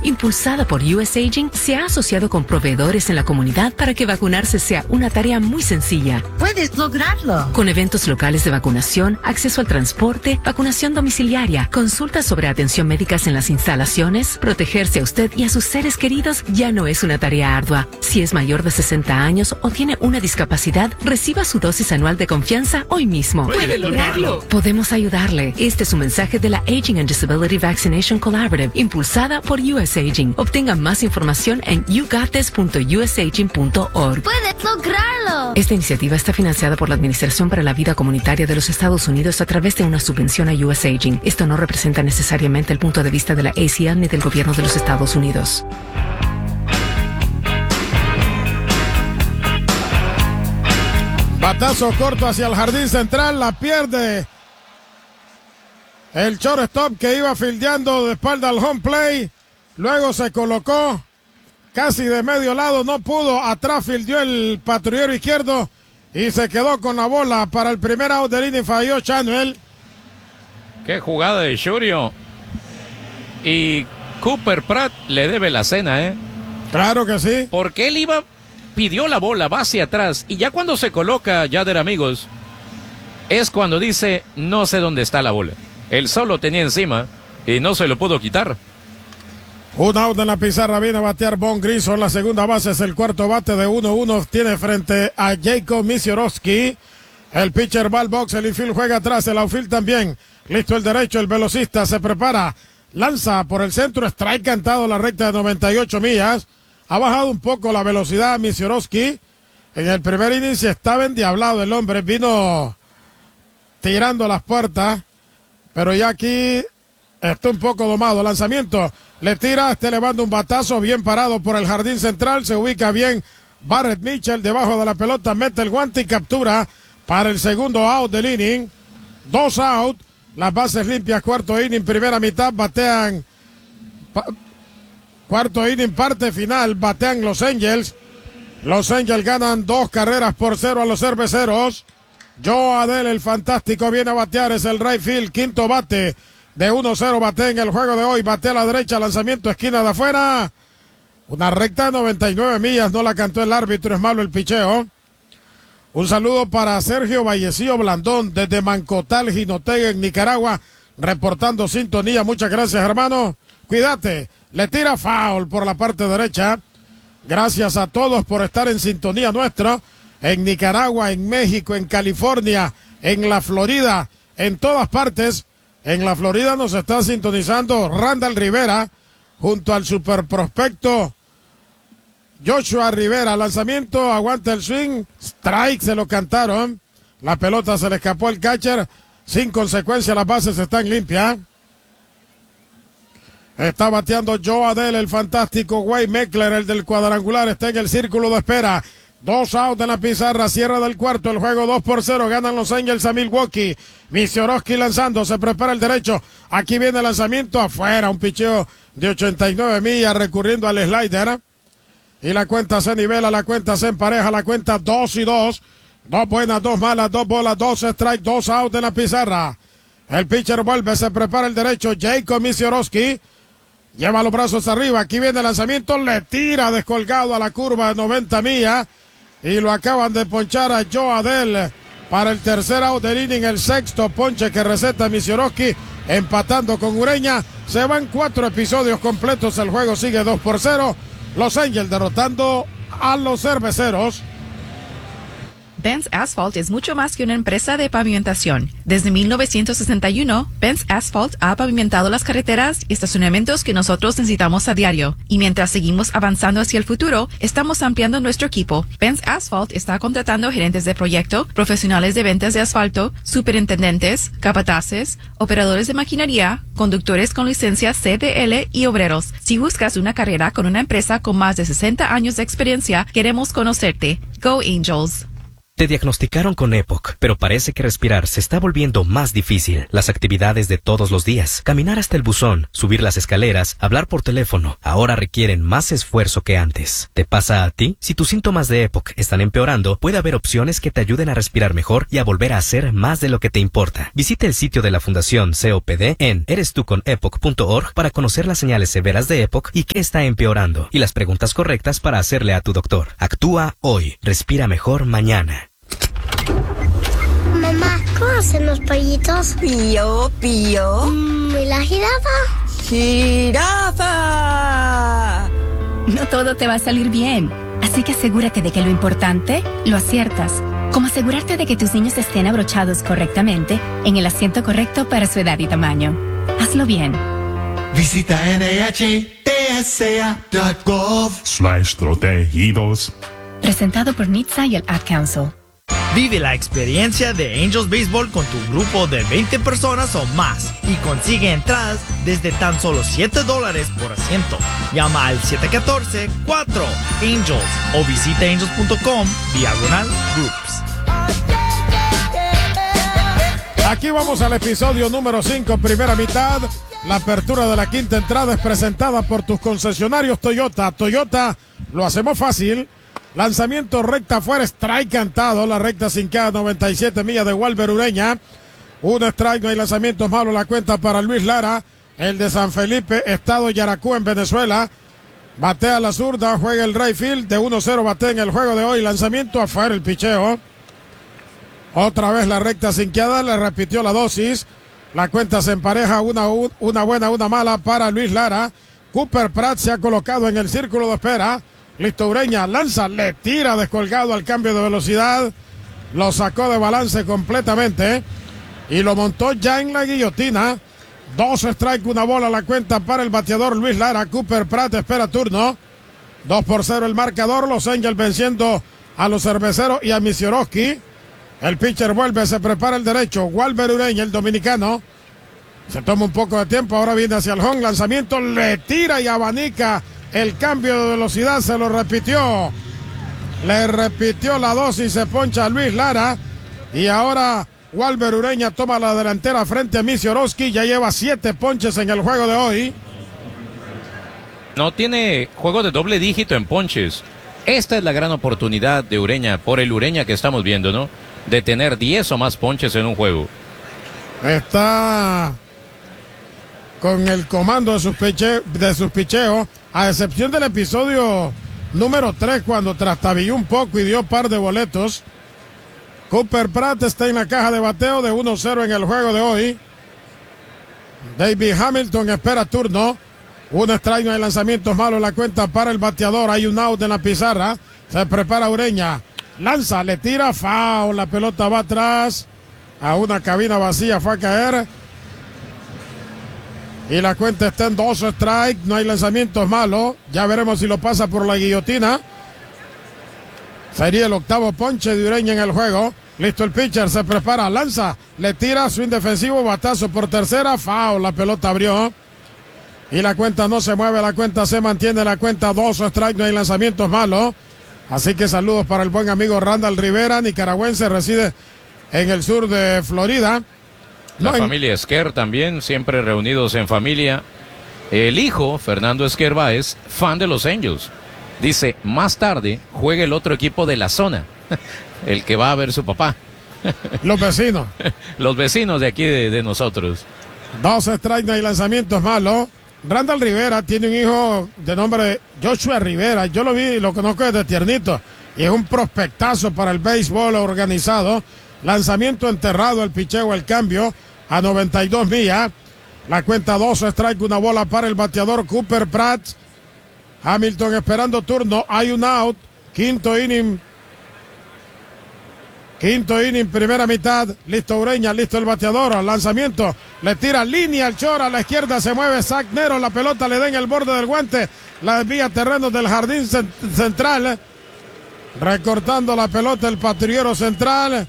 impulsada por USAging, se ha asociado con proveedores en la comunidad para que vacunarse sea una tarea muy sencilla. ¡Puedes lograrlo! Con eventos locales de vacunación, acceso al transporte, vacunación domiciliaria, consultas sobre atención médicas en las instalaciones, protegerse a usted y a sus seres queridos ya no es una tarea ardua. Si es mayor de 60 años o tiene una discapacidad, reciba su dosis anual de confianza hoy mismo. ¡Puede lograrlo! Podemos ayudarle. Este es un mensaje de la Aging and Disability Vaccination Collaborative, impulsada por USAging. Obtenga más información en yougottes.usaging.org. ¡Puedes lograrlo! Esta iniciativa está financiada por la Administración para la Vida Comunitaria de los Estados Unidos a través de una subvención a USAging. Esto no representa necesariamente el punto de vista de la ACL ni del gobierno de los Estados Unidos. Batazo corto hacia el jardín central, la pierde el shortstop que iba fildeando de espalda al home play. Luego se colocó casi de medio lado, no pudo. Atrás fildeó el patrullero izquierdo y se quedó con la bola para el primer out del inning. Falló Chanuel. Qué jugada de Shurio. Y Cooper Pratt le debe la cena, ¿eh? Claro que sí. Porque él pidió la bola, va hacia atrás. Y ya cuando se coloca, Yader, amigos, es cuando dice, no sé dónde está la bola. Él solo tenía encima y no se lo pudo quitar. Un out en la pizarra, viene a batear Von Grison. La segunda base es el cuarto bate de 1-1. Tiene frente a Jacob Misiorowski. El pitcher va al box, el infield juega atrás, el outfield también. Listo el derecho, el velocista se prepara. Lanza por el centro, strike cantado la recta de 98 millas. Ha bajado un poco la velocidad Misiorowski. En el primer inning estaba endiablado el hombre, vino tirando las puertas. Pero ya aquí está un poco domado. Lanzamiento, le tira, está elevando un batazo, bien parado por el jardín central. Se ubica bien Barrett Mitchell debajo de la pelota, mete el guante y captura para el segundo out del inning. 2 out, las bases limpias, cuarto inning, primera mitad, batean. Cuarto inning, parte final, batean los Angels. Los Angels ganan 2-0 a los Cerveceros. Joe Adell, el fantástico, viene a batear, es el right field, quinto bate de 1-0, bate en el juego de hoy, bate a la derecha, lanzamiento, esquina de afuera, una recta de 99 millas, no la cantó el árbitro, es malo el picheo. Un saludo para Sergio Vallecillo Blandón, desde Mancotal, Jinotega, en Nicaragua, reportando sintonía, muchas gracias hermano, cuídate, le tira foul por la parte derecha, gracias a todos por estar en sintonía nuestra, en Nicaragua, en México, en California, en la Florida, en todas partes. En la Florida nos está sintonizando Randall Rivera junto al super prospecto Joshua Rivera. Lanzamiento, aguanta el swing, strike, se lo cantaron. La pelota se le escapó al catcher. Sin consecuencia, las bases están limpias. Está bateando Joe Adell, el fantástico Wade Meckler, el del cuadrangular, está en el círculo de espera. 2 out en la pizarra, cierra del cuarto, el juego 2-0, ganan los Angels a Milwaukee. Misiorowski lanzando, se prepara el derecho, aquí viene el lanzamiento, afuera, un picheo de 89 millas recurriendo al slider. Y la cuenta se nivela, la cuenta se empareja, la cuenta 2-2. 2 buenas, 2 malas, 2 bolas, 2 strikes, 2 out en la pizarra. El pitcher vuelve, se prepara el derecho, Jacob Misiorowski. Lleva los brazos arriba, aquí viene el lanzamiento, le tira descolgado a la curva de 90 millas. Y lo acaban de ponchar a Joe Adell para el tercer out del inning, el sexto ponche que receta Misiorowski, empatando con Ureña. Se van 4 episodios completos, el juego sigue 2-0. Los Angels derrotando a los Cerveceros. Benz Asphalt es mucho más que una empresa de pavimentación. Desde 1961, Benz Asphalt ha pavimentado las carreteras y estacionamientos que nosotros necesitamos a diario. Y mientras seguimos avanzando hacia el futuro, estamos ampliando nuestro equipo. Benz Asphalt está contratando gerentes de proyecto, profesionales de ventas de asfalto, superintendentes, capataces, operadores de maquinaria, conductores con licencia CDL y obreros. Si buscas una carrera con una empresa con más de 60 años de experiencia, queremos conocerte. Go Angels! Te diagnosticaron con EPOC, pero parece que respirar se está volviendo más difícil. Las actividades de todos los días, caminar hasta el buzón, subir las escaleras, hablar por teléfono, ahora requieren más esfuerzo que antes. ¿Te pasa a ti? Si tus síntomas de EPOC están empeorando, puede haber opciones que te ayuden a respirar mejor y a volver a hacer más de lo que te importa. Visita el sitio de la Fundación COPD en erestuconepoc.org para conocer las señales severas de EPOC y qué está empeorando, y las preguntas correctas para hacerle a tu doctor. Actúa hoy. Respira mejor mañana. Mamá, ¿cómo hacen los pollitos? Pío, pío. ¿Y la jirafa? ¡Jirafa! No todo te va a salir bien, así que asegúrate de que lo importante lo aciertas, como asegurarte de que tus niños estén abrochados correctamente en el asiento correcto para su edad y tamaño. Hazlo bien. Visita NHTSA.gov/protegidos. Presentado por NHTSA y el Ad Council. Vive la experiencia de Angels Baseball con tu grupo de 20 personas o más y consigue entradas desde tan solo $7 por asiento. Llama al 714-4-ANGELS o visita angels.com/groups. Aquí vamos al episodio número 5, primera mitad. La apertura de la quinta entrada es presentada por tus concesionarios Toyota. Toyota, lo hacemos fácil. Lanzamiento recta fuera, strike cantado, la recta sinqueada 97 millas de Walber Ureña. Un strike, no hay lanzamientos malos, la cuenta para Luis Lara, el de San Felipe, estado Yaracú en Venezuela. Batea la zurda, juega el right field, de 1-0 batea en el juego de hoy, lanzamiento afuera el picheo. Otra vez la recta sinqueada, le repitió la dosis. La cuenta se empareja, una buena, una mala para Luis Lara. Cooper Pratt se ha colocado en el círculo de espera. Listo, Ureña lanza, le tira descolgado al cambio de velocidad, lo sacó de balance completamente y lo montó ya en la guillotina. 2 strikes, una bola, la cuenta para el bateador Luis Lara. Cooper Pratt espera turno. 2-0 el marcador, los Angels venciendo a los Cerveceros y a Misiorowski. El pitcher vuelve, se prepara el derecho, Walber Ureña, el dominicano. Se toma un poco de tiempo, ahora viene hacia el home, lanzamiento, le tira y abanica. El cambio de velocidad se lo repitió. Le repitió la dosis, se poncha a Luis Lara. Y ahora Walber Ureña toma la delantera frente a Misiorowski. Ya lleva 7 ponches en el juego de hoy. No tiene juego de doble dígito en ponches. Esta es la gran oportunidad de Ureña, por el Ureña que estamos viendo, ¿no? De tener 10 o más ponches en un juego. Está con el comando de sus picheos, a excepción del episodio número 3, cuando trastabilló un poco y dio par de boletos. Cooper Pratt está en la caja de bateo, de 1-0 en el juego de hoy. David Hamilton espera turno. Un strike, no hay lanzamientos malos, la cuenta para el bateador. Hay un out en la pizarra. Se prepara Ureña. Lanza, le tira, foul. La pelota va atrás. A una cabina vacía fue a caer. Y la cuenta está en 2 strikes. No hay lanzamientos malos. Ya veremos si lo pasa por la guillotina. Sería el 8º ponche de Ureña en el juego. Listo el pitcher, se prepara, lanza, le tira, swing defensivo, batazo por tercera, foul, la pelota abrió. Y la cuenta no se mueve, la cuenta se mantiene, la cuenta 2 strikes, no hay lanzamientos malos. Así que saludos para el buen amigo Randall Rivera, nicaragüense, reside en el sur de Florida. La familia Esquer también, siempre reunidos en familia. El hijo, Fernando Esquer Báez, fan de los Angels. Dice, más tarde juega el otro equipo de la zona, el que va a ver su papá. Los vecinos. Los vecinos de aquí de nosotros. 2 strikes, no hay lanzamientos malos. Randall Rivera tiene un hijo de nombre Joshua Rivera. Yo lo vi, lo conozco desde tiernito. Y es un prospectazo para el béisbol organizado. Lanzamiento enterrado, el picheo, el cambio a 92 millas. La cuenta 2 strikes, una bola para el bateador Cooper Pratt. Hamilton esperando turno, hay un out, quinto inning, primera mitad, listo Ureña, listo el bateador, al lanzamiento, le tira línea al short, a la izquierda se mueve Zach Nero, la pelota le da en el borde del guante, la desvía terreno del jardín central, recortando la pelota el patrullero central,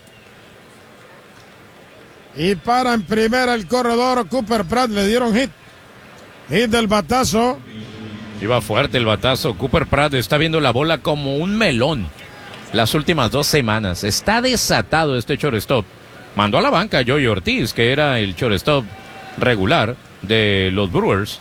y para en primera el corredor Cooper Pratt, le dieron hit del batazo. Iba fuerte el batazo. Cooper Pratt está viendo la bola como un melón. las últimas 2 semanas. Está desatado este shortstop. Mandó a la banca a Joey Ortiz, que era el shortstop regular de los Brewers.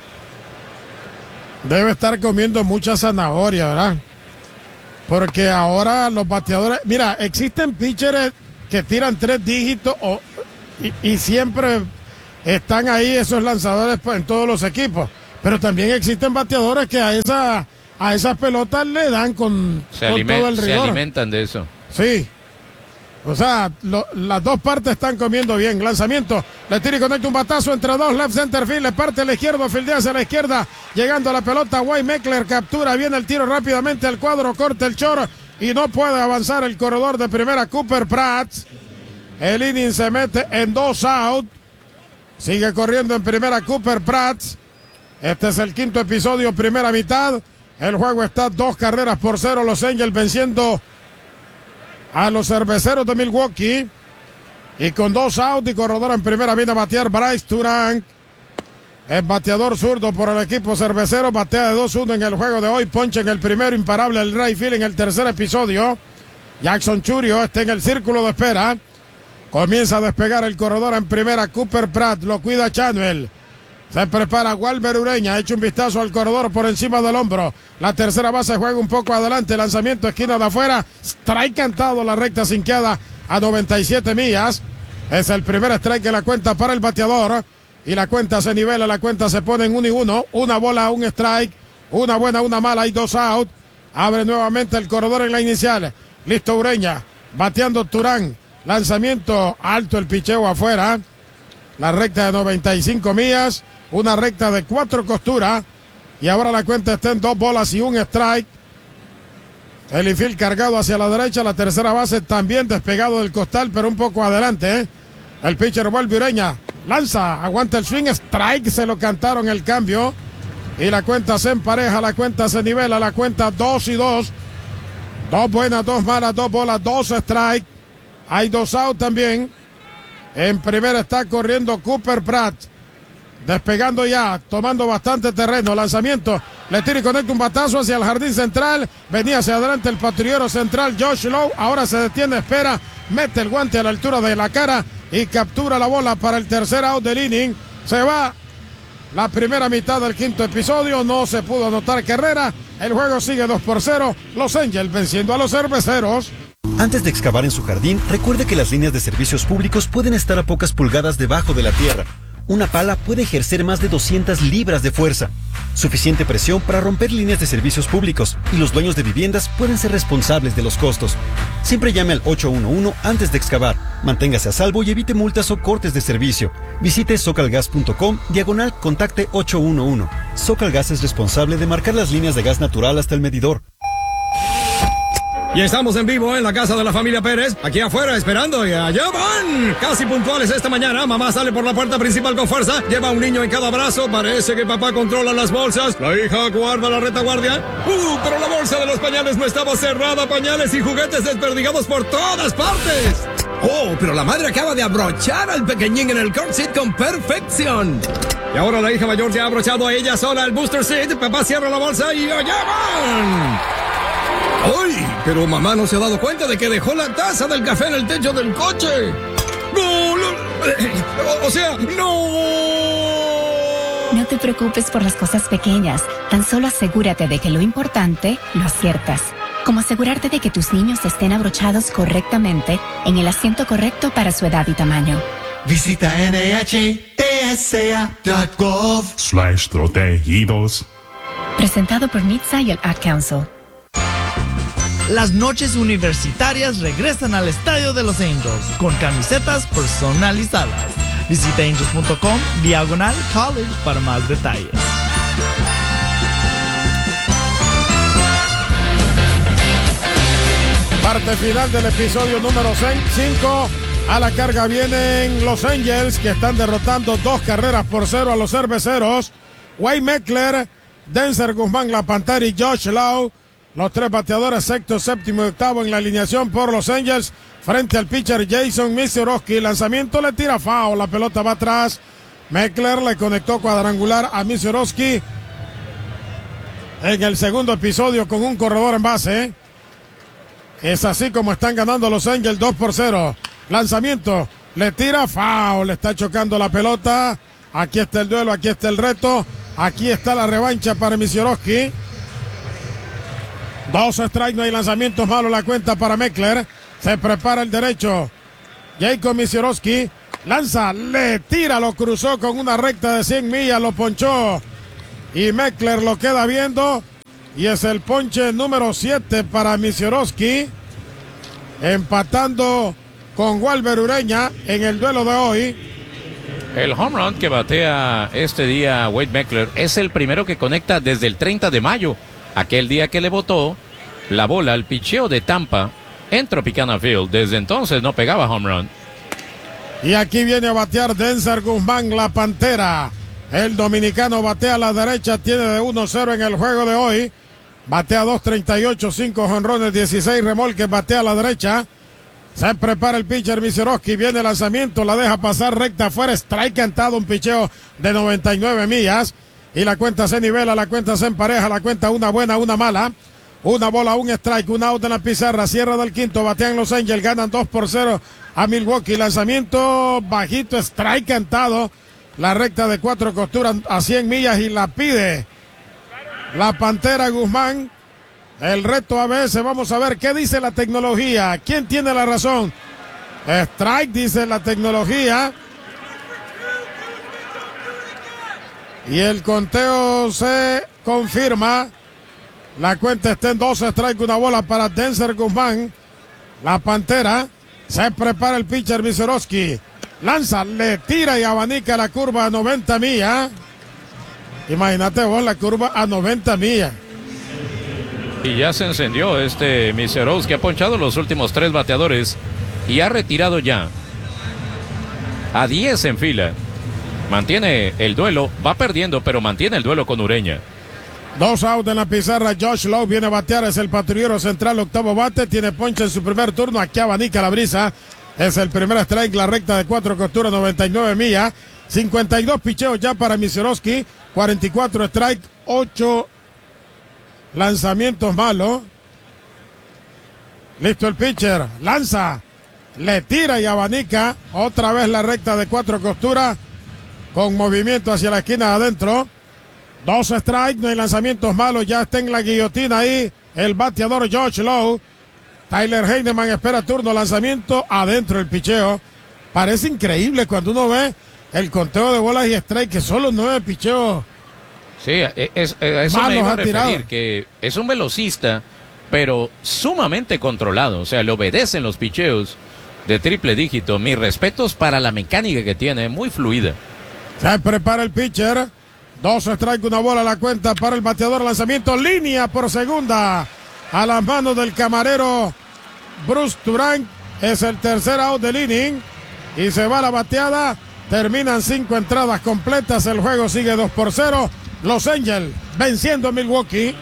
Debe estar comiendo mucha zanahoria, ¿verdad? Porque ahora los bateadores... Mira, existen pitchers que tiran 3 dígitos y siempre están ahí esos lanzadores en todos los equipos. Pero también existen bateadores que a esas pelotas le dan con todo el rigor. Se alimentan de eso. Sí. O sea, las dos partes están comiendo bien. Lanzamiento, le tira y conecta un batazo entre dos, left center field, le parte a la izquierda, fildea hacia la izquierda, llegando a la pelota, Wade Meckler captura bien el tiro rápidamente al cuadro, corta el short y no puede avanzar el corredor de primera, Cooper Prats. El inning se mete en 2 out. Sigue corriendo en primera Cooper Prats. Este es el 5º episodio, primera mitad. El juego está 2 carreras por 0. Los Angels venciendo a los Cerveceros de Milwaukee. Y con 2 outs y corredor en primera viene a batear Bryce Turang. El bateador zurdo por el equipo cervecero. Batea de 2-1 en el juego de hoy. Ponche en el primero, imparable el right field en el tercer episodio. Jackson Churio está en el círculo de espera. Comienza a despegar el corredor en primera. Cooper Pratt lo cuida Chanuel. Se prepara Walmer Ureña. Echa un vistazo al corredor por encima del hombro. La tercera base juega un poco adelante. Lanzamiento esquina de afuera. Strike cantado, la recta sinqueada a 97 millas. Es el primer strike en la cuenta para el bateador. Y la cuenta se nivela. La cuenta se pone en 1-1. Una bola, un strike. Una buena, una mala. Hay 2 out. Abre nuevamente el corredor en la inicial. Listo Ureña. Bateando Turán. Lanzamiento alto, el picheo afuera. La recta de 95 millas. Una recta de 4 costuras. Y ahora la cuenta está en 2 bolas y un strike. El infield cargado hacia la derecha. La tercera base también despegado del costal, pero un poco adelante. El pitcher vuelve Ureña. Lanza, aguanta el swing. Strike, se lo cantaron el cambio. Y la cuenta se empareja. La cuenta se nivela. La cuenta 2-2. 2 buenas, 2 malas, 2 bolas, 2 strike. Hay 2 out también. En primera está corriendo Cooper Pratt. Despegando ya, tomando bastante terreno. Lanzamiento, le tira y conecta un batazo hacia el jardín central. Venía hacia adelante el patrullero central Josh Lowe. Ahora se detiene, espera, mete el guante a la altura de la cara y captura la bola para el tercer out del inning. Se va la primera mitad del 5º episodio. No se pudo anotar carrera. El juego sigue 2-0. Los Angels venciendo a los Cerveceros. Antes de excavar en su jardín, recuerde que las líneas de servicios públicos pueden estar a pocas pulgadas debajo de la tierra. Una pala puede ejercer más de 200 libras de fuerza. Suficiente presión para romper líneas de servicios públicos, y los dueños de viviendas pueden ser responsables de los costos. Siempre llame al 811 antes de excavar. Manténgase a salvo y evite multas o cortes de servicio. Visite socalgas.com/contacte 811. Socalgas es responsable de marcar las líneas de gas natural hasta el medidor. Y estamos en vivo en la casa de la familia Pérez, aquí afuera esperando, y allá van. Casi puntuales esta mañana, mamá sale por la puerta principal con fuerza, lleva a un niño en cada brazo, parece que papá controla las bolsas, la hija guarda la retaguardia. Pero la bolsa de los pañales no estaba cerrada, pañales y juguetes desperdigados por todas partes. Oh, pero la madre acaba de abrochar al pequeñín en el car seat con perfección. Y ahora la hija mayor ya ha abrochado a ella sola el booster seat, papá cierra la bolsa y allá van. ¡Ay! Pero mamá no se ha dado cuenta de que dejó la taza del café en el techo del coche. ¡No! O sea, ¡no! No te preocupes por las cosas pequeñas. Tan solo asegúrate de que lo importante lo aciertas. Como asegurarte de que tus niños estén abrochados correctamente en el asiento correcto para su edad y tamaño. Visita NHTSA.gov/protegidos. Presentado por NHTSA y el Ad Council. Las noches universitarias regresan al Estadio de los Angels con camisetas personalizadas. Visita angels.com/college para más detalles. Parte final del episodio número 5. A la carga vienen los Angels, que están derrotando 2 carreras por 0 a los Cerveceros. Wade Meckler, Denzer Guzmán, La Pantera y Josh Lowe. Los 3 bateadores, sexto, séptimo y octavo en la alineación por los Angels. Frente al pitcher Jason Misiorowski. Lanzamiento, le tira foul. La pelota va atrás. Meckler le conectó cuadrangular a Misiorowski en el segundo episodio con un corredor en base. Es así como están ganando los Angels 2-0. Lanzamiento, le tira, foul, le está chocando la pelota. Aquí está el duelo, aquí está el reto. Aquí está la revancha para Misiorowski. 2 strikes, no hay lanzamientos malos, la cuenta para Meckler. Se prepara el derecho. Jacob Misiorowski lanza, le tira, lo cruzó con una recta de 100 millas, lo ponchó. Y Meckler lo queda viendo. Y es el ponche número 7 para Misiorowski. Empatando con Walber Ureña en el duelo de hoy. El home run que batea este día Wade Meckler es el primero que conecta desde el 30 de mayo. Aquel día que le botó la bola al picheo de Tampa en Tropicana Field. Desde entonces no pegaba home run. Y aquí viene a batear Denzer Guzmán, la Pantera. El dominicano batea a la derecha, tiene de 1-0 en el juego de hoy. Batea 2.38, 5 jonrones, 16 remolques, batea a la derecha. Se prepara el pitcher Misiorowski, viene el lanzamiento, la deja pasar recta afuera, strike cantado, un picheo de 99 millas. Y la cuenta se nivela, la cuenta se empareja, la cuenta una buena, una mala. Una bola, un strike, un out en la pizarra, cierra del quinto, batean los Angels, ganan 2-0 a Milwaukee. Lanzamiento bajito, strike cantado, la recta de 4 costuras a 100 millas y la pide la Pantera Guzmán. El reto ABS, vamos a ver qué dice la tecnología. ¿Quién tiene la razón? Strike, dice la tecnología. Y el conteo se confirma. La cuenta está en 2 strike, una bola para Denzer Guzmán. La Pantera. Se prepara el pitcher Misiorowski. Lanza, le tira y abanica la curva a 90 millas. Imagínate vos la curva a 90 millas. Y ya se encendió Misiorowski, ha ponchado los últimos 3 bateadores y ha retirado ya a 10 en fila. Mantiene el duelo, va perdiendo, pero mantiene el duelo con Ureña. 2 out en la pizarra. Josh Lowe viene a batear, es el patrullero central, octavo bate, tiene ponche en su primer turno, aquí abanica la brisa. Es el primer strike, la recta de 4 costuras, 99 millas. 52 picheos ya para Misiorowski, 44 strike, 8 lanzamientos malos. Listo el pitcher, lanza, le tira y abanica. Otra vez la recta de 4 costuras, con movimiento hacia la esquina de adentro. 2 strikes, no hay lanzamientos malos, ya está en la guillotina ahí el bateador Josh Lowe. Tyler Heineman espera turno, lanzamiento, adentro el picheo. Parece increíble cuando uno ve el conteo de bolas y strike, que solo 9 picheos. Sí, eso me iba a referir, que es un velocista, pero sumamente controlado. O sea, le obedecen los picheos de triple dígito. Mis respetos para la mecánica que tiene, muy fluida. Se prepara el pitcher. 2 strikes, una bola, la cuenta para el bateador. Lanzamiento, línea por segunda. A las manos del camarero Bruce Turang. Es el tercer out del inning. Y se va la bateada. Terminan 5 entradas completas. El juego sigue 2-0. Los Angels venciendo a Milwaukee.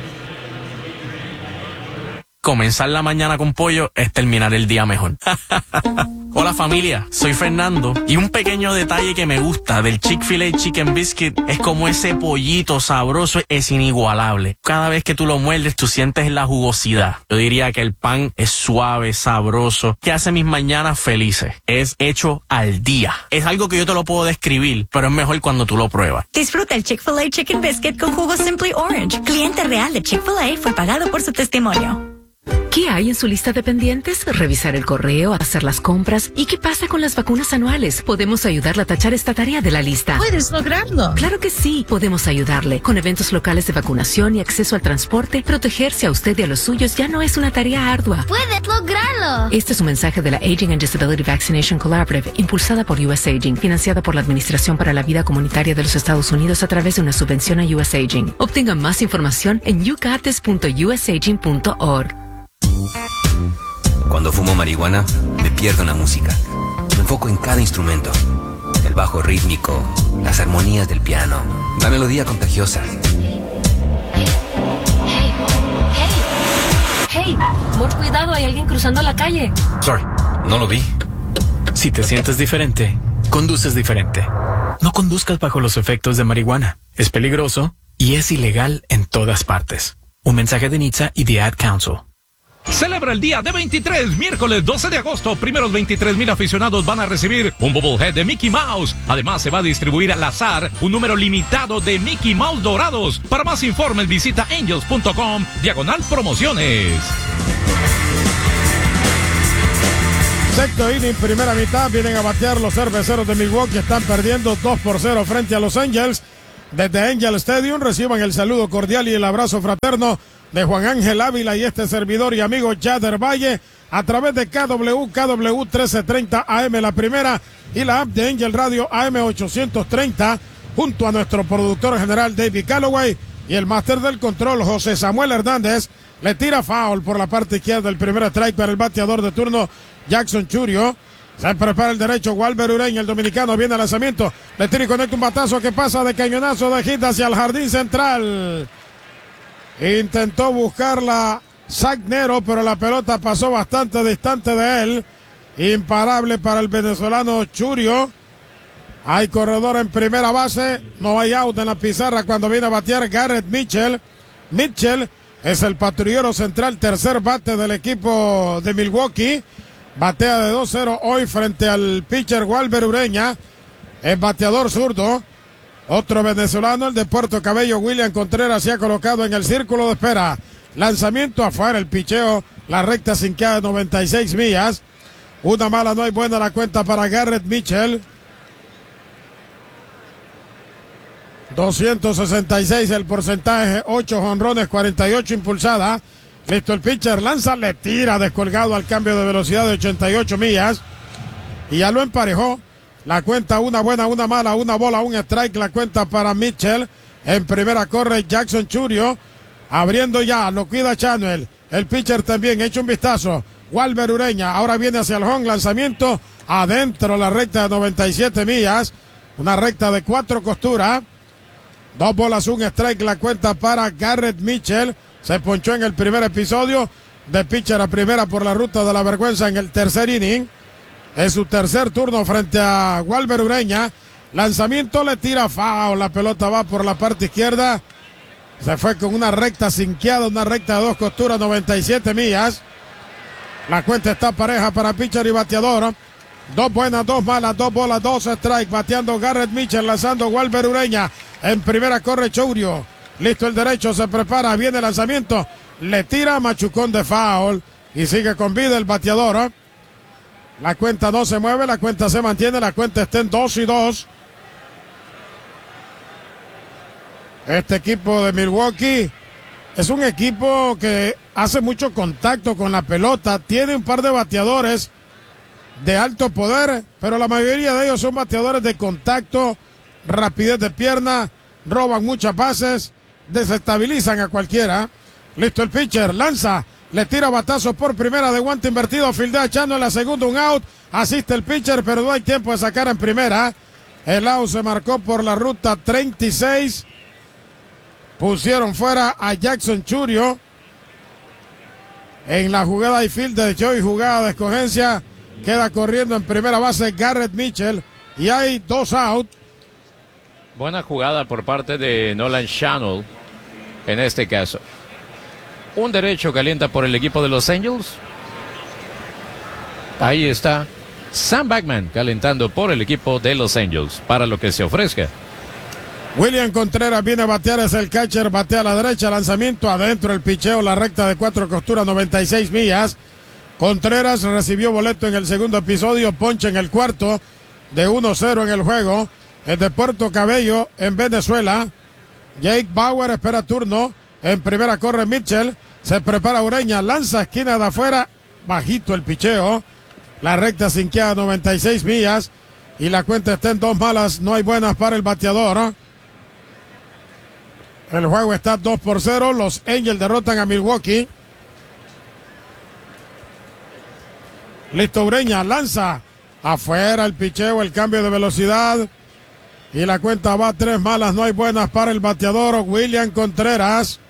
Comenzar la mañana con pollo es terminar el día mejor. Hola familia, soy Fernando y un pequeño detalle que me gusta del Chick-fil-A Chicken Biscuit es como ese pollito sabroso es inigualable. Cada vez que tú lo muerdes tú sientes la jugosidad. Yo diría que el pan es suave, sabroso, que hace mis mañanas felices. Es hecho al día. Es algo que yo te lo puedo describir, pero es mejor cuando tú lo pruebas. Disfruta el Chick-fil-A Chicken Biscuit con jugo Simply Orange. Cliente real de Chick-fil-A fue pagado por su testimonio. ¿Qué hay en su lista de pendientes? Revisar el correo, hacer las compras. ¿Y qué pasa con las vacunas anuales? Podemos ayudarle a tachar esta tarea de la lista. ¿Puedes lograrlo? Claro que sí, podemos ayudarle. Con eventos locales de vacunación y acceso al transporte, protegerse a usted y a los suyos ya no es una tarea ardua. ¡Puedes lograrlo! Este es un mensaje de la Aging and Disability Vaccination Collaborative, impulsada por US Aging, financiada por la Administración para la Vida Comunitaria de los Estados Unidos a través de una subvención a US Aging. Obtenga más información en yougotis.usaging.org. Cuando fumo marihuana, me pierdo en la música. Me enfoco en cada instrumento. El bajo rítmico, las armonías del piano, la melodía contagiosa. Hey, amor, cuidado, hay alguien cruzando la calle. Sorry, no lo vi. Si te sientes diferente, conduces diferente. No conduzcas bajo los efectos de marihuana. Es peligroso y es ilegal en todas partes. Un mensaje de NHTSA y The Ad Council. Celebra el día de 23, miércoles 12 de agosto. Primeros 23,000 aficionados van a recibir un bobblehead de Mickey Mouse. Además, se va a distribuir al azar un número limitado de Mickey Mouse dorados. Para más informes, visita angels.com/promociones. Sexto inning, primera mitad, vienen a batear los cerveceros de Milwaukee, están perdiendo 2-0 frente a los Angels. Desde Angel Stadium reciban el saludo cordial y el abrazo fraterno de Juan Ángel Ávila y este servidor y amigo Yader Valle a través de KW 1330 AM la primera y la app de Angel Radio AM 830 junto a nuestro productor general David Calloway y el máster del control José Samuel Hernández. Le tira foul por la parte izquierda, el primer strike para el bateador de turno Jackson Churio. Se prepara el derecho, Walber Ureña, el dominicano, viene al lanzamiento, le tira y conecta un batazo que pasa de cañonazo de hit hacia el jardín central. Intentó buscarla Zach Nero, pero la pelota pasó bastante distante de él. Imparable para el venezolano Churio. Hay corredor en primera base, no hay out en la pizarra cuando viene a batear Garrett Mitchell. Mitchell es el patrullero central, tercer bate del equipo de Milwaukee. Batea de 2-0 hoy frente al pitcher Walber Ureña, el bateador zurdo. Otro venezolano, el de Puerto Cabello, William Contreras, se ha colocado en el círculo de espera. Lanzamiento afuera, el picheo, la recta sinqueada de 96 millas. Una mala, no hay buena la cuenta para Garrett Mitchell. 266 el porcentaje, 8 jonrones, 48 impulsadas. Listo el pitcher, lanza, le tira descolgado al cambio de velocidad de 88 millas. Y ya lo emparejó. La cuenta, una buena, una mala, una bola, un strike. La cuenta para Mitchell. En primera corre Jackson Churio. Abriendo ya, lo cuida Chanuel. El pitcher también, echa un vistazo. Walber Ureña, ahora viene hacia el home. Lanzamiento adentro, la recta de 97 millas. Una recta de 4 costuras. 2 bolas, un strike. La cuenta para Garrett Mitchell. Se ponchó en el primer episodio de pitcher a primera por la ruta de la vergüenza en el tercer inning. Es su tercer turno frente a Walber Ureña. Lanzamiento, le tira foul. La pelota va por la parte izquierda. Se fue con una recta sinqueada, una recta de 2 costuras, 97 millas. La cuenta está pareja para pitcher y bateador. 2 buenas, 2 malas, 2 bolas, 2 strikes. Bateando Garrett Mitchell, lanzando Walber Ureña. En primera corre Churio. Listo el derecho, se prepara, viene el lanzamiento, le tira, machucón de foul y sigue con vida el bateador. La cuenta no se mueve, la cuenta se mantiene, la cuenta está en 2-2. Este equipo de Milwaukee es un equipo que hace mucho contacto con la pelota, tiene un par de bateadores de alto poder, pero la mayoría de ellos son bateadores de contacto, rapidez de pierna, roban muchas bases, desestabilizan a cualquiera. Listo el pitcher, lanza, le tira batazo por primera de guante invertido, fildea echando en la segunda, un out, asiste el pitcher, pero no hay tiempo de sacar en primera. El out se marcó por la ruta 36. Pusieron fuera a Jackson Churio. En la jugada y field de Joey, jugada de escogencia, queda corriendo en primera base Garrett Mitchell y hay 2 out. Buena jugada por parte de Nolan Schanuel en este caso. Un derecho calienta por el equipo de los Angels. Ahí está Sam Bachman calentando por el equipo de los Angels para lo que se ofrezca. William Contreras viene a batear, es el catcher, batea a la derecha, lanzamiento adentro, el picheo, la recta de 4 costuras, 96 millas. Contreras recibió boleto en el segundo episodio, ponche en el cuarto, de 1-0 en el juego. El de Puerto Cabello en Venezuela. Jake Bauer espera turno. En primera corre Mitchell. Se prepara Ureña. Lanza esquina de afuera. Bajito el picheo. La recta sinqueada 96 millas. Y la cuenta está en 2 malas. No hay buenas para el bateador. El juego está 2-0. Los Angels derrotan a Milwaukee. Listo Ureña. Lanza. Afuera el picheo. El cambio de velocidad. Y la cuenta va 3 malas, no hay buenas para el bateador William Contreras.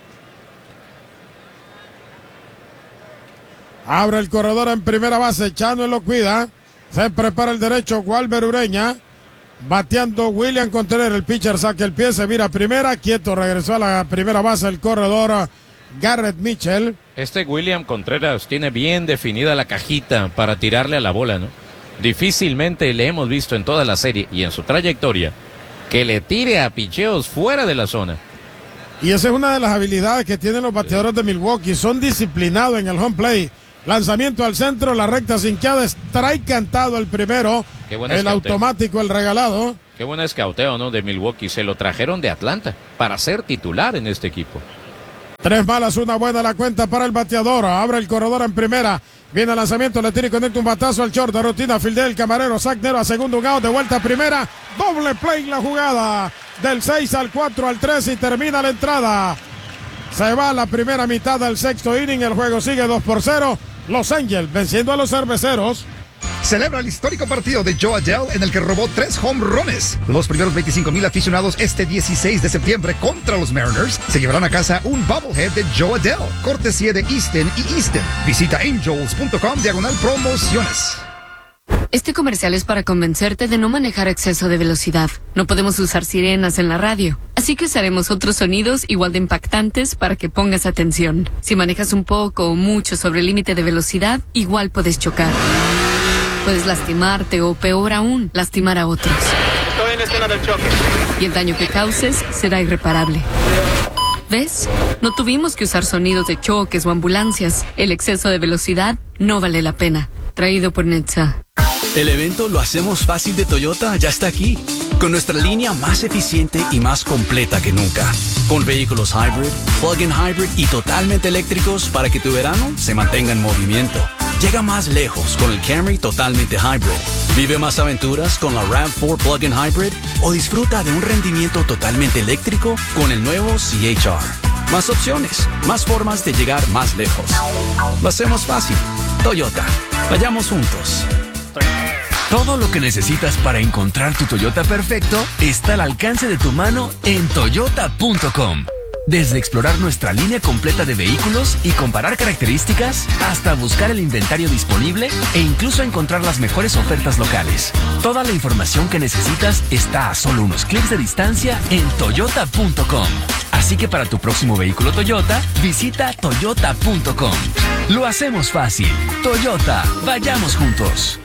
Abre el corredor en primera base, Chano lo cuida. Se prepara el derecho, Walber Ureña. Bateando William Contreras, el pitcher saca el pie, se vira a primera, quieto, regresó a la primera base el corredor Garrett Mitchell. William Contreras tiene bien definida la cajita para tirarle a la bola, ¿no? Difícilmente le hemos visto en toda la serie y en su trayectoria que le tire a picheos fuera de la zona. Y esa es una de las habilidades que tienen los bateadores de Milwaukee. Son disciplinados en el home play. Lanzamiento al centro, la recta sinqueada, strike cantado el primero. El automático, el regalado. Qué buen escauteo, ¿no? De Milwaukee. Se lo trajeron de Atlanta para ser titular en este equipo. 3 balas, 1 buena la cuenta para el bateador. Abre el corredor en primera. Viene el lanzamiento, le tira y conecta un batazo al short de rutina. Fildea el camarero, Zach Nero a segundo, un out, de vuelta a primera. Doble play la jugada. Del 6 al 4 al 3 y termina la entrada. Se va la primera mitad del sexto inning. El juego sigue 2-0. Los Angels venciendo a los Cerveceros. Celebra el histórico partido de Joe Adell en el que robó 3 home runs. Los primeros 25,000 aficionados este 16 de septiembre contra los Mariners se llevarán a casa un bobblehead de Joe Adell, cortesía de Easton y Easton. Visita angels.com/promociones. Este comercial es para convencerte de no manejar a exceso de velocidad. No podemos usar sirenas en la radio, así que usaremos otros sonidos igual de impactantes para que pongas atención. Si manejas un poco o mucho sobre el límite de velocidad, igual puedes chocar. Puedes lastimarte o, peor aún, lastimar a otros. Estoy en escena del choque. Y el daño que causes será irreparable. ¿Ves? No tuvimos que usar sonidos de choques o ambulancias. El exceso de velocidad no vale la pena. Traído por Netza. El evento Lo Hacemos Fácil de Toyota ya está aquí, con nuestra línea más eficiente y más completa que nunca. Con vehículos hybrid, plug-in hybrid y totalmente eléctricos para que tu verano se mantenga en movimiento. Llega más lejos con el Camry totalmente hybrid. Vive más aventuras con la RAV4 plug-in hybrid o disfruta de un rendimiento totalmente eléctrico con el nuevo CHR. Más opciones, más formas de llegar más lejos. Lo hacemos fácil. Toyota. Vayamos juntos. Todo lo que necesitas para encontrar tu Toyota perfecto está al alcance de tu mano en toyota.com. Desde explorar nuestra línea completa de vehículos y comparar características, hasta buscar el inventario disponible e incluso encontrar las mejores ofertas locales. Toda la información que necesitas está a solo unos clics de distancia en toyota.com. Así que para tu próximo vehículo Toyota, visita toyota.com. Lo hacemos fácil. Toyota, vayamos juntos.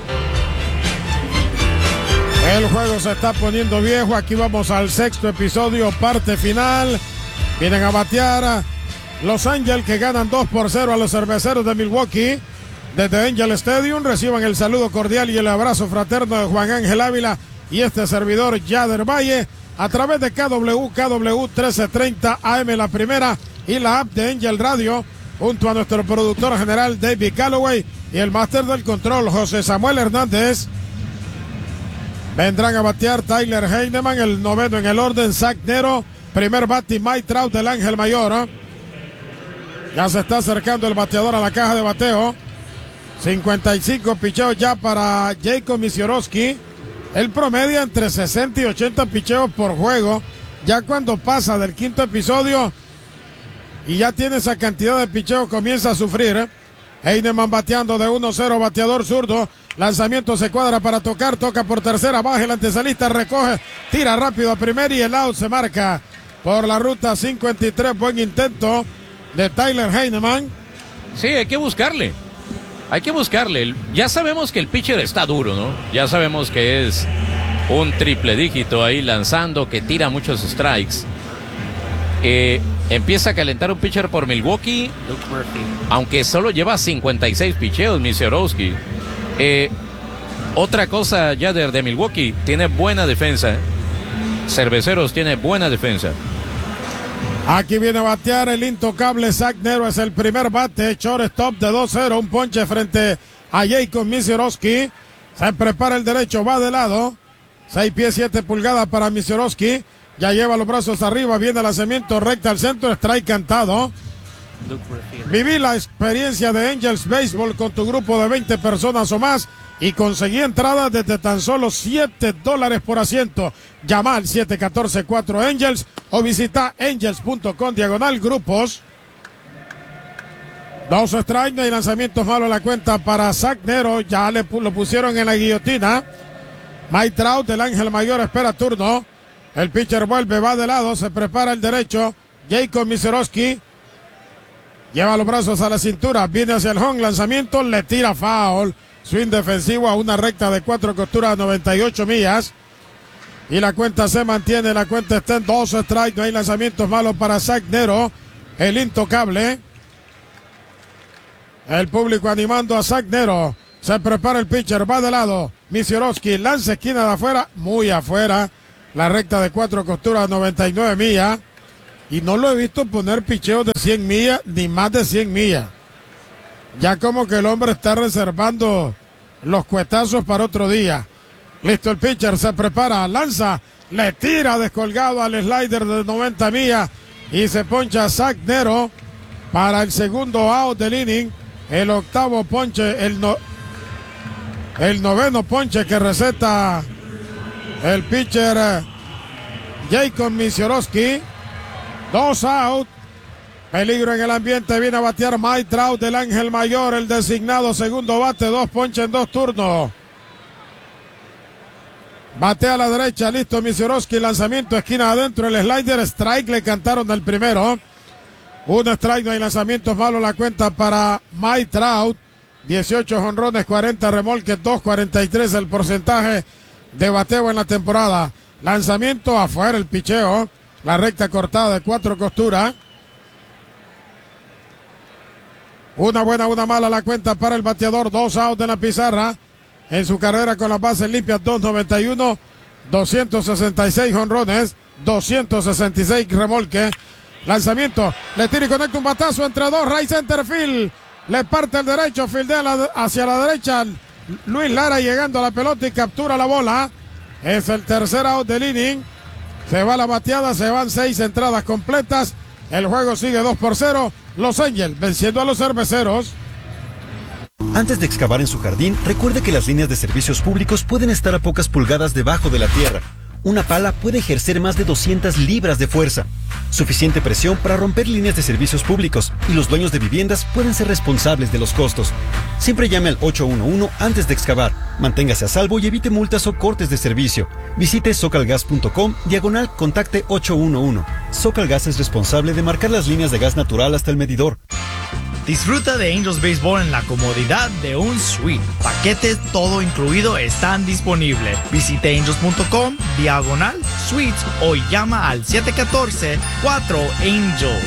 El juego se está poniendo viejo. Aquí vamos al sexto episodio, parte final. Vienen a batear Los Angels, que ganan 2-0 a los Cerveceros de Milwaukee. Desde Angel Stadium reciban el saludo cordial y el abrazo fraterno de Juan Ángel Ávila y este servidor Yader Valle a través de KW 1330 AM La Primera y la app de Angel Radio, junto a nuestro productor general David Calloway y el máster del control José Samuel Hernández. Vendrán a batear Tyler Heineman, el noveno en el orden, Zach Nero, primer bate Mike Trout del Ángel Mayor. Ya se está acercando el bateador a la caja de bateo. 55 picheos ya para Jacob Misiorowski. Él promedia entre 60 y 80 picheos por juego. Ya cuando pasa del quinto episodio y ya tiene esa cantidad de picheos, comienza a sufrir. Heineman bateando de 1-0, bateador zurdo. Lanzamiento se cuadra para tocar, toca por tercera, baja el antesalista, recoge, tira rápido a primera y el out se marca por la ruta 53. Buen intento de Tyler Heineman. Sí, hay que buscarle. Ya sabemos que el pitcher está duro, ¿no? Ya sabemos que es un triple dígito ahí lanzando, que tira muchos strikes. Empieza a calentar un pitcher por Milwaukee, aunque solo lleva 56 picheos, Misiorowski. Otra cosa, Yader, de Milwaukee, tiene buena defensa. Cerveceros tiene buena defensa. Aquí viene a batear el intocable Zach Nero, es el primer bate, shortstop de 2-0, un ponche frente a Jacob Misiorowski. Se prepara el derecho, va de lado, 6 pies 7 pulgadas para Misiorowski. Ya lleva los brazos arriba, viene el lanzamiento recta al centro, strike cantado. Viví la experiencia de Angels Baseball con tu grupo de 20 personas o más y conseguí entradas desde tan solo $7 por asiento. Llama al 714-4 Angels o visita angels.com/grupos. 2 strikes y lanzamientos malos a la cuenta para Zach Nero. Ya lo pusieron en la guillotina. Mike Trout del Ángel Mayor espera turno. El pitcher vuelve, va de lado, se prepara el derecho. Jacob Misiorowski Lleva los brazos a la cintura, viene hacia el home, lanzamiento, le tira foul. Swing defensivo a una recta de 4 costuras, 98 millas. Y la cuenta se mantiene, la cuenta está en 2 strikes, no hay lanzamientos malos para Zach Nero, el intocable. El público animando a Zach Nero. Se prepara el pitcher, va de lado. Misiorowski lanza esquina de afuera, muy afuera. La recta de 4 costuras, 99 millas. Y no lo he visto poner picheos de 100 millas, ni más de 100 millas. Ya como que el hombre está reservando los cuetazos para otro día. Listo el pitcher, se prepara, lanza, le tira descolgado al slider de 90 millas. Y se poncha Zach Nero para el segundo out del inning. El octavo ponche, el noveno ponche que receta el pitcher Jacob Misiorowski. 2 out. Peligro en el ambiente. Viene a batear Mike Trout del Ángel Mayor, el designado segundo bate. 2 ponches en 2 turnos. Batea a la derecha. Listo Misiorowski. Lanzamiento esquina adentro. El slider strike. Le cantaron del primero. 1 strike. No hay lanzamientos malos. La cuenta para Mike Trout. 18 jonrones, 40 remolques, 2.43 el porcentaje de bateo en la temporada. Lanzamiento afuera el picheo. La recta cortada de 4 costuras. Una buena, una mala la cuenta para el bateador. 2 outs de la pizarra. En su carrera con las bases limpias, 291, 266 jonrones, 266 remolques. Lanzamiento, le tira y conecta un batazo entre 2, right center field. Le parte el derecho, fildea hacia la derecha. Luis Lara llegando a la pelota y captura la bola. Es el tercer out del inning. Se va la bateada, se van 6 entradas completas. El juego sigue 2-0. Los Angels venciendo a los Cerveceros. Antes de excavar en su jardín, recuerde que las líneas de servicios públicos pueden estar a pocas pulgadas debajo de la tierra. Una pala puede ejercer más de 200 libras de fuerza. Suficiente presión para romper líneas de servicios públicos, y los dueños de viviendas pueden ser responsables de los costos. Siempre llame al 811 antes de excavar. Manténgase a salvo y evite multas o cortes de servicio. Visite socalgas.com/contacte 811. Socalgas es responsable de marcar las líneas de gas natural hasta el medidor. Disfruta de Angels Baseball en la comodidad de un suite. Paquetes todo incluido están disponibles. Visite angels.com/suites o llama al 714-4ANGEL.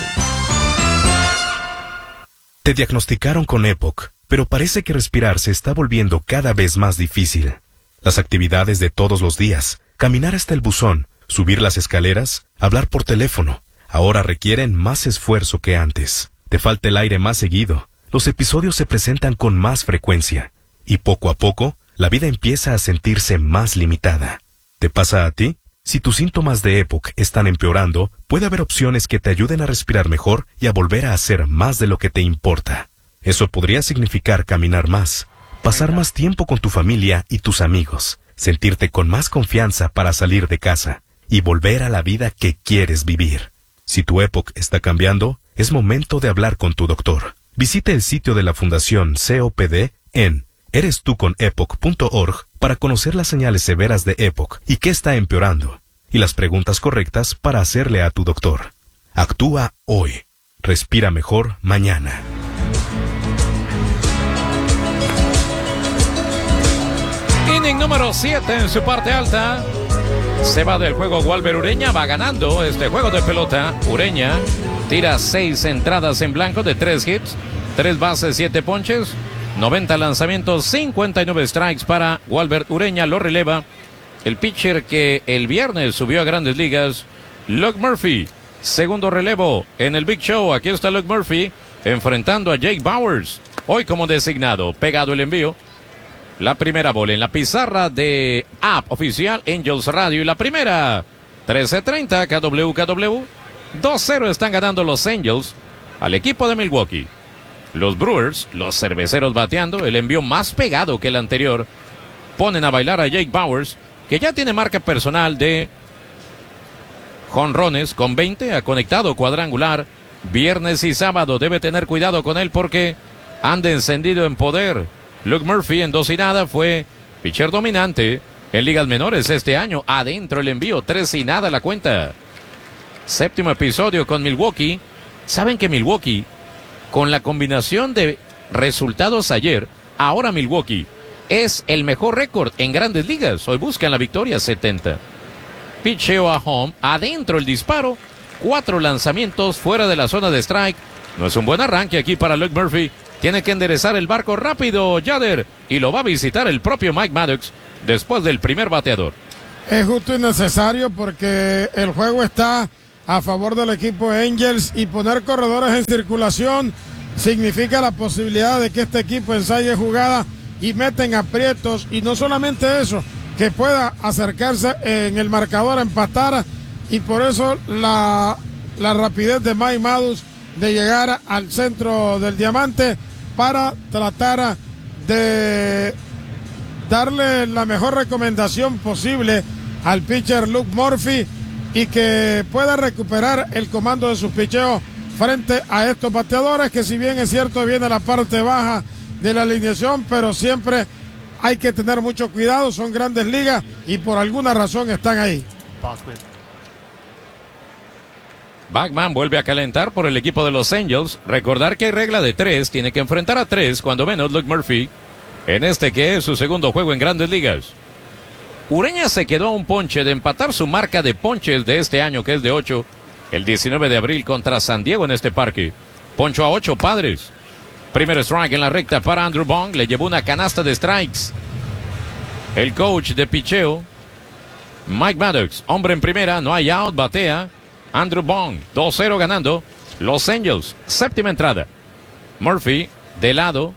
Te diagnosticaron con EPOC, pero parece que respirar se está volviendo cada vez más difícil. Las actividades de todos los días, caminar hasta el buzón, subir las escaleras, hablar por teléfono, ahora requieren más esfuerzo que antes. Te falta el aire más seguido, los episodios se presentan con más frecuencia, y poco a poco, la vida empieza a sentirse más limitada. ¿Te pasa a ti? Si tus síntomas de EPOC están empeorando, puede haber opciones que te ayuden a respirar mejor y a volver a hacer más de lo que te importa. Eso podría significar caminar más, pasar más tiempo con tu familia y tus amigos, sentirte con más confianza para salir de casa y volver a la vida que quieres vivir. Si tu EPOC está cambiando, es momento de hablar con tu doctor. Visite el sitio de la Fundación COPD en erestuconepoc.org para conocer las señales severas de EPOC y qué está empeorando, y las preguntas correctas para hacerle a tu doctor. Actúa hoy. Respira mejor mañana. Inning número 7 en su parte alta. Se va del juego Walber Ureña, va ganando este juego de pelota. Ureña tira 6 entradas en blanco de 3 hits, 3 bases, 7 ponches, 90 lanzamientos, 59 strikes para Walber Ureña. Lo releva el pitcher que el viernes subió a Grandes Ligas, Luke Murphy. Segundo relevo en el Big Show. Aquí está Luke Murphy enfrentando a Jake Bauers. Hoy como designado, pegado el envío. La primera bola en la pizarra de app oficial Angels Radio. Y la primera, 13:30 KWKW. 2-0 están ganando los Angels al equipo de Milwaukee. Los Brewers, los cerveceros bateando, el envío más pegado que el anterior. Ponen a bailar a Jake Bauers, que ya tiene marca personal de jonrones con 20. Ha conectado cuadrangular viernes y sábado. Debe tener cuidado con él porque anda encendido en poder. Luke Murphy en 2-0 fue pitcher dominante en ligas menores este año. Adentro el envío, 3-0 la cuenta. Séptimo episodio con Milwaukee. Saben que Milwaukee con la combinación de resultados ayer, ahora Milwaukee es el mejor récord en Grandes Ligas. Hoy buscan la victoria 70. Picheo a home, adentro el disparo, 4 lanzamientos fuera de la zona de strike. No es un buen arranque aquí para Luke Murphy. Tiene que enderezar el barco rápido Yader, y lo va a visitar el propio Mike Maddox después del primer bateador. Es justo y necesario porque el juego está a favor del equipo Angels y poner corredores en circulación significa la posibilidad de que este equipo ensaye jugada y meten aprietos, y no solamente eso, que pueda acercarse en el marcador a empatar, y por eso la rapidez de Mike Maddox de llegar al centro del diamante para tratar de darle la mejor recomendación posible al pitcher Luke Murphy y que pueda recuperar el comando de sus picheos frente a estos bateadores, que si bien es cierto viene la parte baja de la alineación, pero siempre hay que tener mucho cuidado, son Grandes Ligas y por alguna razón están ahí. Bachman vuelve a calentar por el equipo de los Angels. Recordar que hay regla de 3, tiene que enfrentar a 3 cuando menos Luke Murphy, en este que es su segundo juego en Grandes Ligas. Ureña se quedó a un ponche de empatar su marca de ponches de este año, que es de 8, el 19 de abril contra San Diego en este parque. Poncho a 8 Padres. Primer strike en la recta para Andrew Bong, le llevó una canasta de strikes. El coach de picheo, Mike Maddox, hombre en primera, no hay out, batea Andrew Bong, 2-0 ganando los Angels. Séptima entrada. Murphy de lado,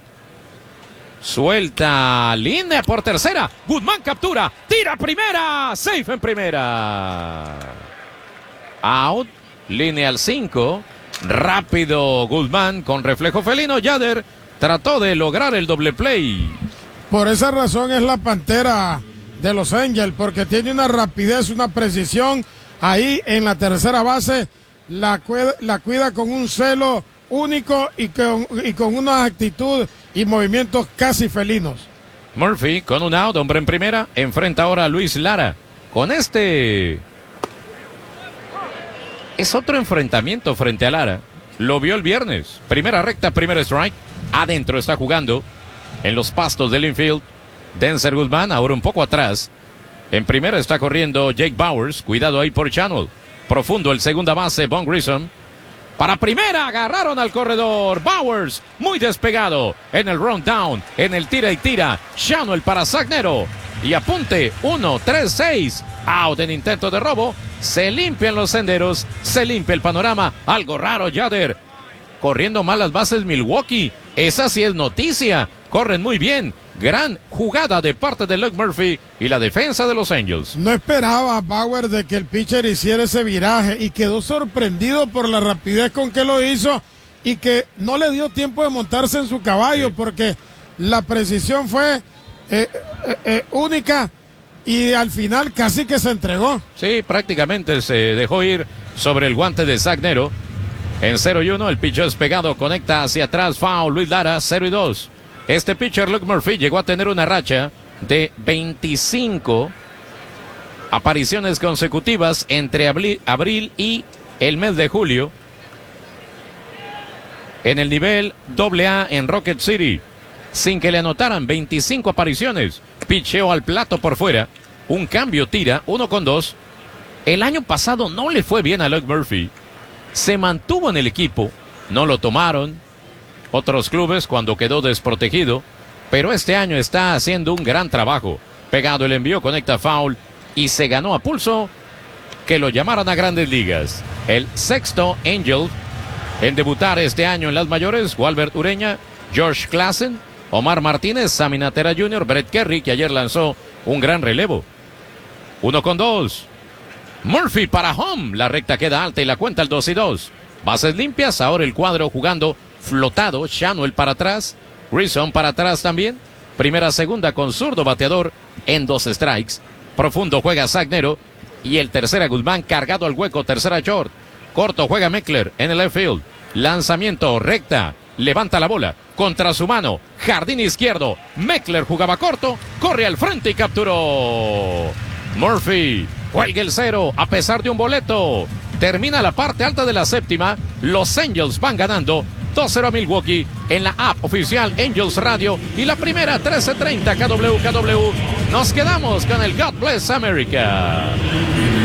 suelta línea por tercera. Guzmán captura, tira primera, safe en primera. Out, línea al 5. Rápido Guzmán con reflejo felino. Yader trató de lograr el doble play. Por esa razón es la pantera de los Angels, porque tiene una rapidez, una precisión. Ahí en la tercera base la cuida con un celo único y con una actitud y movimientos casi felinos. Murphy con un out, hombre en primera, enfrenta ahora a Luis Lara. Con este es otro enfrentamiento frente a Lara. Lo vio el viernes. Primera recta, primer strike. Adentro está jugando en los pastos del infield Denzer Guzmán, ahora un poco atrás. En primera está corriendo Jake Bauers. Cuidado ahí por Channel. Profundo el segunda base, Von Grissom. Para primera, agarraron al corredor. Bauers, muy despegado. En el rundown, en el tira y tira. Channel para Sagnero. Y apunte, 1-3-6. Out en intento de robo. Se limpian los senderos. Se limpia el panorama. Algo raro, Yader. Corriendo mal las bases Milwaukee. Esa sí es noticia. Corren muy bien. Gran jugada de parte de Luke Murphy y la defensa de los Angels. No esperaba Bauer de que el pitcher hiciera ese viraje y quedó sorprendido por la rapidez con que lo hizo y que no le dio tiempo de montarse en su caballo, porque la precisión fue única y al final casi que se entregó. Sí, prácticamente se dejó ir sobre el guante de Sagnero. En 0-1 el pitcher despegado conecta hacia atrás, foul, Luis Lara, 0-2. Este pitcher Luke Murphy llegó a tener una racha de 25 apariciones consecutivas entre abril y el mes de julio en el nivel AA en Rocket City, sin que le anotaran. 25 apariciones. Picheo al plato por fuera, un cambio, tira, 1-2. El año pasado no le fue bien a Luke Murphy. Se mantuvo en el equipo, no lo tomaron otros clubes cuando quedó desprotegido, pero este año está haciendo un gran trabajo. Pegado el envío, conecta foul y se ganó a pulso que lo llamaran a Grandes Ligas. El sexto Angel en debutar este año en las mayores, Walbert Ureña, George Klassen, Omar Martínez, Sammy Natera Jr., Brett Kerry, que ayer lanzó un gran relevo. 1-2. Murphy para home, la recta queda alta y la cuenta el 2-2. Bases limpias, ahora el cuadro jugando flotado. Channel para atrás, Grissom para atrás también. Primera, segunda con zurdo bateador en 2 strikes. Profundo juega Sagnero y el tercera Guzmán cargado al hueco, tercera short. Corto juega Meckler en el left field. Lanzamiento recta, levanta la bola contra su mano, jardín izquierdo. Meckler jugaba corto, corre al frente y capturó. Murphy cuelga el 0 a pesar de un boleto. Termina la parte alta de la séptima. Los Angels van ganando 2-0 a Milwaukee en la app oficial Angels Radio y la primera 13:30 KWKW. Nos quedamos con el God Bless America.